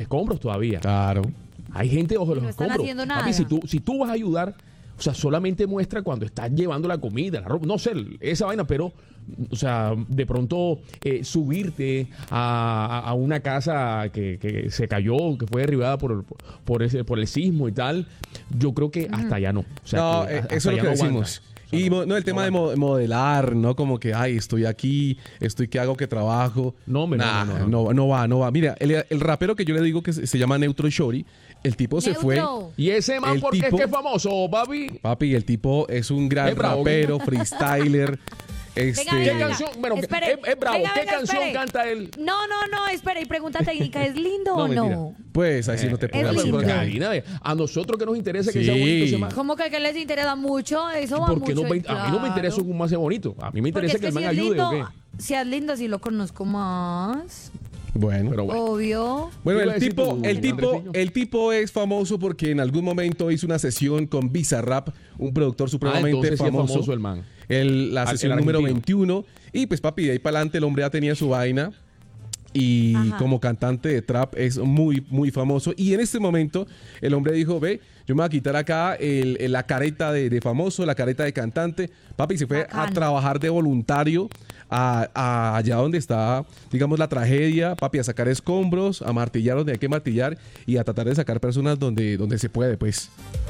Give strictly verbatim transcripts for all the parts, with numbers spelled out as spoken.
escombros todavía. Claro. Hay gente bajo los no están escombros. haciendo nada. Papi, si tú, si tú vas a ayudar, o sea, solamente muestra cuando estás llevando la comida, la ropa, no sé, esa vaina, pero, o sea, de pronto eh, subirte a, a una casa que, que se cayó, que fue derribada por, por, ese, por el sismo y tal, yo creo que hasta allá no. O sea, no, que eh, hasta eso es lo allá que no decimos. aguanta. Y mo- no, el tema de mo- modelar, ¿no? Como que, ay, estoy aquí, estoy que hago, que trabajo. No, hombre, no, Nah, no, no, no, no va, no va. Mira, el, el rapero que yo le digo que se, se llama Neutro Shorty, el tipo se Neutro. fue. Y ese man, El ¿por qué tipo- es que es famoso, papi? Papi, el tipo es un gran Es bravo. rapero, freestyler. este, Venga, ¿Qué venga, canción? venga. Bueno, Espere, es, es bravo. venga, ¿Qué venga, canción espere. canta él? No, no, no, espera, y pregunta técnica, ¿es lindo No, o mentira. no? Pues ahí sí no te Es pongas lindo. así, cara. Karina, eh, a nosotros que nos interesa que Sí. sea bonito ese man. ¿Cómo que, que les interesa mucho? Eso va Porque mucho. no, y a mí no me interesa claro. un más sea bonito. A mí me Porque interesa es que el man si es ayude lindo, o qué. Si es lindo, si lo conozco más. Bueno. Pero bueno. Obvio. Bueno, ¿Qué iba a el decir tipo, tú, el tipo, Andresillo? el tipo es famoso porque en algún momento hizo una sesión con Bizarrap, un productor supremamente Ah, entonces sí es famoso. famoso el man. El- la Ah, sesión el número argentino. veintiuno. Y pues papi, de ahí para adelante el hombre ya tenía su vaina. Y Ajá. como cantante de trap es muy, muy famoso. Y en este momento el hombre dijo, ve, yo me voy a quitar acá el- el- la careta de, de famoso, la careta de cantante. Papi, se fue a Bacano. trabajar de voluntario a, a allá donde está, digamos, la tragedia. Papi, a sacar escombros, a martillar donde hay que martillar y a tratar de sacar personas donde, donde se puede, pues.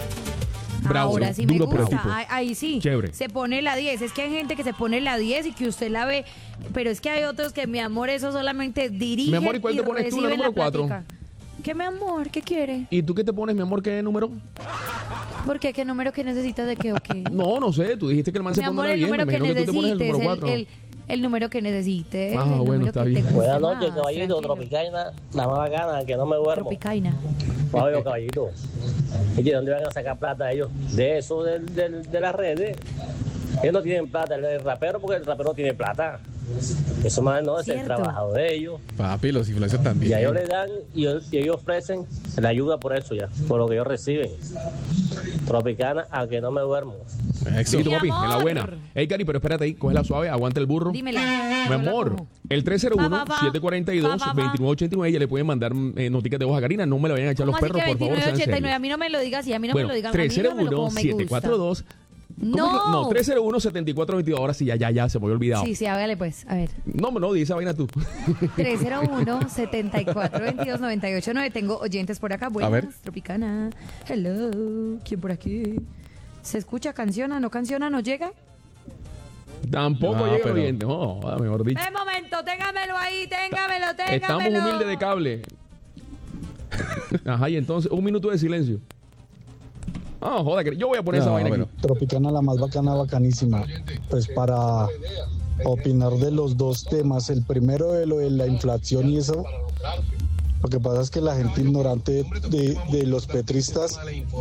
Bravo, Ahora sí me duro por el gusta. tipo. Ahí, ahí sí. Chévere. Se pone la diez. Es que hay gente que se pone la diez y que usted la ve. Pero es que hay otros que, mi amor, eso solamente dirige. Mi amor, ¿y cuál te pones tú, la número cuatro? ¿Qué, mi amor? ¿Qué quiere? ¿Y tú qué te pones, mi amor? ¿Qué número? ¿Por qué? ¿Qué número que necesitas de qué o qué? No, no sé. Tú dijiste que el man Mi se pone amor, la el diez. Me número que imagino que tú te pones el necesites. número El, cuatro. el, el número que necesites. Ah, el bueno, número está que te bien. guste Buenas noches, más, caballito. tranquilo. Tropicana, la más bacana, que no me duermo. Tropicaina. Oye, caballito. ¿Y de dónde van a sacar plata ellos? De eso, de, de, de las redes. Ellos no tienen plata, el rapero, porque el rapero no tiene plata. Eso más no es el Cierto. trabajo de ellos. Papi, los influencers Y también. a ellos le dan y, ellos- y ellos ofrecen la ayuda por eso ya, por lo que ellos reciben. Tropicana, a que no me duermo. Eso. Sí, tú, Mi papi, en la amor. buena. Ey, Cari, pero espérate ahí. Coge la suave, aguanta el burro. Dímela. Mi amor, el tres cero uno, siete cuatro dos, dos nueve ocho nueve, ya le pueden mandar eh, noticas de voz a Karina. No me la vayan a echar los ¿Cómo así perros, que por favor, sean veintinueve ochenta y nueve? serios. A mí no me lo digas y a mí no Bueno, me lo digan. tres cero a mí dígamelo uno, como me siete gusta. cuatro dos. ¿Cómo No. es que- No, tres cero uno, siete cuatro dos dos. Ahora sí, ya, ya, ya, se me había olvidado. Sí, sí, hágale pues. A ver. No, no, di esa vaina tú. tres cero uno, siete cuatro dos dos, nueve ocho nueve. Tengo oyentes por acá. Buenas, ver. Tropicana. Hello. ¿Quién por aquí? ¿Se escucha? ¿Canciona? ¿No canciona? ¿No llega? Tampoco No, llega el pero- oyente. No, ah, mejor dicho. ¡Eh, momento! ¡Téngamelo ahí! ¡Téngamelo, téngamelo! Estamos humildes de cable. Ajá, y entonces, un minuto de silencio. Ah, joda, que yo voy a poner esa No, vaina bueno. aquí. Tropicana, la más bacana, bacanísima. Pues para opinar de los dos temas, el primero de lo de la inflación y eso, lo que pasa es que la gente ignorante de, de los petristas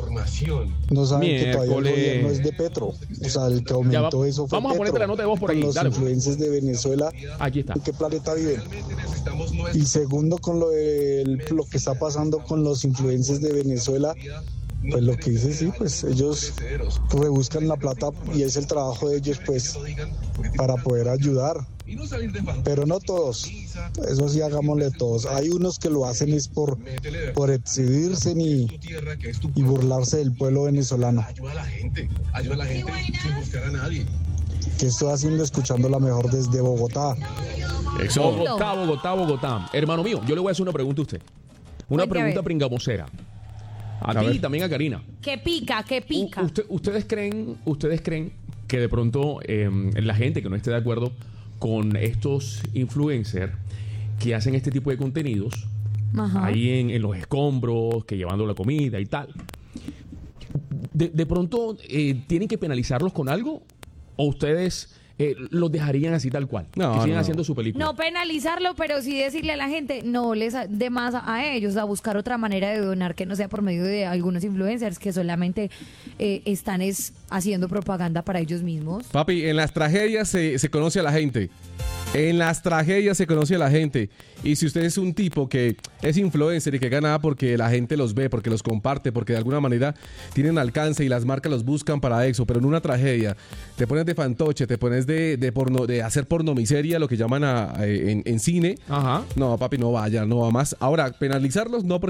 no saben que todavía el Miércoles. gobierno es de Petro. O sea, el que Ya aumentó va- eso fue vamos a ponerte Petro. la nota de voz por Con ahí, los dale. influencers de Venezuela. Aquí está. ¿En qué planeta viven? Y segundo, con lo, de, lo que está pasando con los influencers de Venezuela, pues lo que dice, sí, pues ellos rebuscan la plata y es el trabajo de ellos, pues, para poder ayudar. Pero no todos, eso sí, hagámosle todos. Hay unos que lo hacen es por, por exhibirse y, y burlarse del pueblo venezolano. Ayuda a la gente, ayuda a la gente sin buscar a nadie. ¿Qué estoy haciendo? Escuchando la mejor desde Bogotá. Eso. Bogotá, Bogotá, Bogotá. Hermano mío, yo le voy a hacer una pregunta a usted. Una Cuente, a pregunta ver. pringamosera. A, A ti ver. y también a Karina. ¡Que pica, que pica! U- usted- ¿Ustedes creen, ustedes creen que de pronto eh, la gente que no esté de acuerdo con estos influencers que hacen este tipo de contenidos Ajá. ahí en, en los escombros, que llevando la comida y tal, de, de pronto eh, tienen que penalizarlos con algo o ustedes eh, los dejarían así tal cual, No, que sigan no, no. haciendo su película? No penalizarlo, pero sí decirle a la gente, no les dé más a, a ellos, a buscar otra manera de donar que no sea por medio de algunos influencers que solamente eh, están es, haciendo propaganda para ellos mismos. Papi, en las tragedias se, se conoce a la gente. En las tragedias se conoce a la gente. Y si usted es un tipo que es influencer y que gana porque la gente los ve, porque los comparte, porque de alguna manera tienen alcance y las marcas los buscan para eso, pero en una tragedia te pones de fantoche, te pones de, de, porno, de hacer pornomiseria, lo que llaman a, a, en, en cine. Ajá. No, papi, no vaya, no va más. Ahora, penalizarlos no, porque